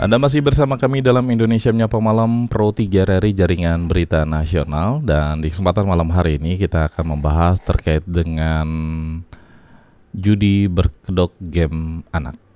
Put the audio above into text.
Anda masih bersama kami dalam Indonesia Menyapa Malam Pro 3 dari Jaringan Berita Nasional. Dan di kesempatan malam hari ini kita akan membahas terkait dengan judi berkedok game anak.